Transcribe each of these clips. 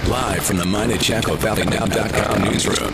Live from the MineChacoValleyNow.com newsroom,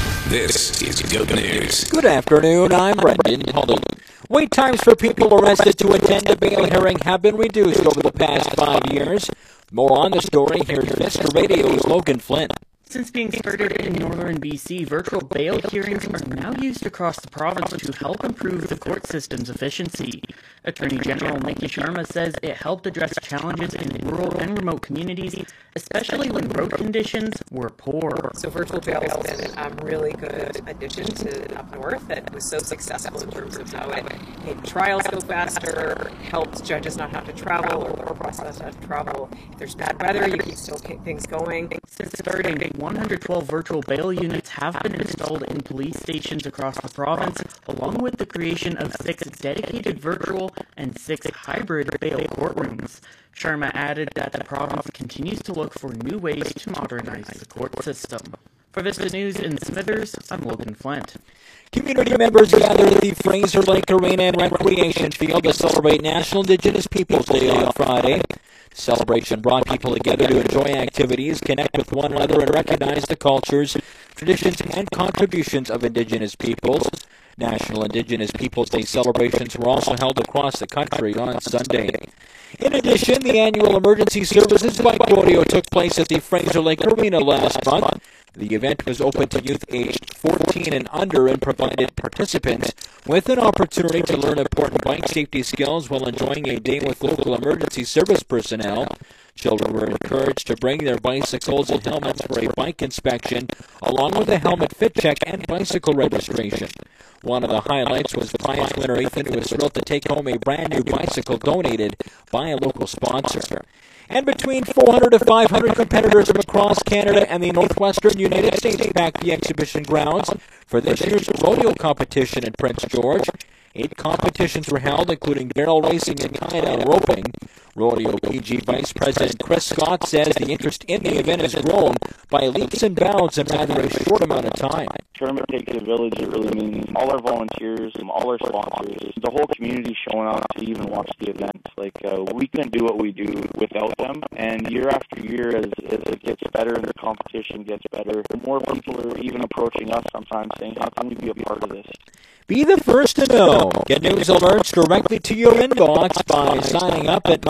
this is Good News. Good afternoon, I'm Brendan Tully. Wait times for people arrested to attend a bail hearing have been reduced over the past 5 years. More on the story, here's Mr. Radio's Logan Flynn. Since being started in northern BC, virtual bail hearings are now used across the province to help improve the court system's efficiency. Attorney General Nikki Sharma says it helped address challenges in rural and remote communities, especially when road conditions were poor. So virtual bail has been a really good addition to up north that was so successful in terms of how it made trials go faster, helped judges not have to travel or the court process not have to travel. If there's bad weather, you can still keep things going. Since starting, 112 virtual bail units have been installed in police stations across the province, along with the creation of 6 dedicated virtual and 6 hybrid bail courtrooms. Sharma added that the province continues to look for new ways to modernize the court system. For Vista News in Smithers, I'm Logan Flint. Community members gathered at the Fraser Lake Arena and Recreation Field to celebrate National Indigenous Peoples Day on Friday. The celebration brought people together to enjoy activities, connect with one another, and recognize the cultures, traditions, and contributions of Indigenous peoples. National Indigenous Peoples Day celebrations were also held across the country on Sunday. In addition, the annual Emergency Services Bike Rodeo took place at the Fraser Lake Arena last month. The event was open to youth aged 14 and under and provided participants with an opportunity to learn important bike safety skills while enjoying a day with local emergency service personnel. Children were encouraged to bring their bicycles and helmets for a bike inspection, along with a helmet fit check and bicycle registration. One of the highlights was prize winner Ethan, who was thrilled to take home a brand new bicycle donated by a local sponsor. And between 400 to 500 competitors from across Canada and the northwestern United States packed the exhibition grounds for this year's rodeo competition in Prince George. 8 competitions were held, including barrel racing and tie-down roping. Rodeo PG Vice President Chris Scott says the interest in the event has grown by leaps and bounds in rather a short amount of time. Tournament takes a village. It really means all our volunteers, all our sponsors, the whole community showing up to even watch the event. We couldn't do what we do without them. And year after year, as it gets better and the competition gets better, more people are even approaching us sometimes saying, how can we be a part of this? Be the first to know. Get news alerts directly to your inbox by signing up at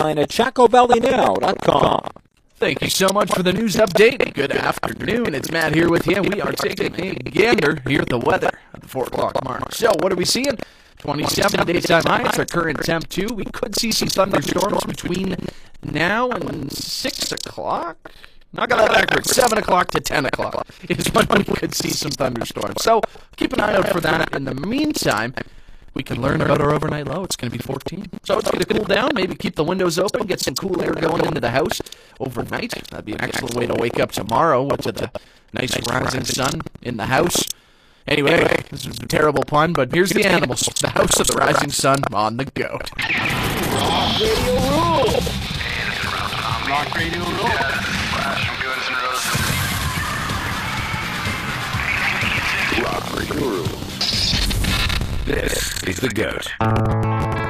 MineChacoValleyNow.com. Thank you so much for the news update. Good afternoon. It's Matt here with you. We are taking a gander here at the weather at the 4 o'clock mark. So what are we seeing? 27 daytime highs, our current temp 2. We could see some thunderstorms between now and 6 o'clock. Not got that accurate. 7 o'clock to 10 o'clock is when we could see some thunderstorms. So keep an eye out for that. In the meantime, we can learn about our overnight low. It's going to be 14. So it's going to cool down. Maybe keep the windows open, get some cool air going into the house overnight. That'd be an excellent way to wake up tomorrow with the nice rising sun in the house. Anyway, this was a terrible pun, but here's the animals. The house of the rising sun on the goat. Rock Radio Rule! Rock Radio Rule. Rock Radio Rule. This is the GOAT.